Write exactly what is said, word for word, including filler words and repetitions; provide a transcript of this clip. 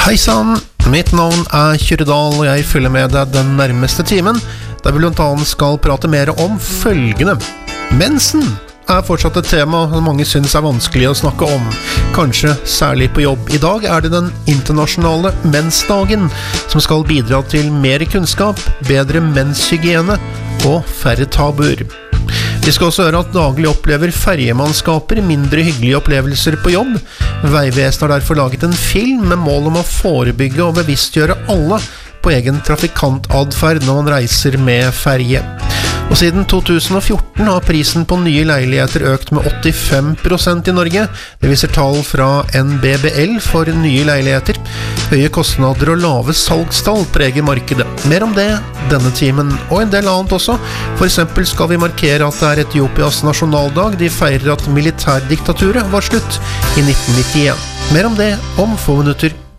Hei sann, mitt navn er Kyrre Dahl, og jeg følger med deg den nærmeste timen, der vi blant annet skal prate mer om følgende. Mensen er fortsatt et tema mange synes er vanskelig å snakke om, kanskje særlig på jobb. I dag er det den internasjonale mensdagen, som skal bidra til mer kunnskap, bedre menshygiene og færre tabuer. Vi skal også høre at daglig opplever fergemannskaper mindre hyggelige opplevelser på jobb. Veivesenet har derfor laget en film med mål om å forebygge og bevisstgjøre alle på egen trafikantadferd når man reiser med ferge. Og siden to tusen og fjorten har prisen på nye leiligheter økt med åttifem prosent i Norge. Det viser tall fra N B B L for nye leiligheter. Høye kostnader og lave salgstall preger markedet. Mer om det denne timen, og en del annet også. For eksempel skal vi markere at det er Etiopias nasjonaldag. De feirer at militærdiktaturet var slutt i nitten nittien. Mer om det om få minutter.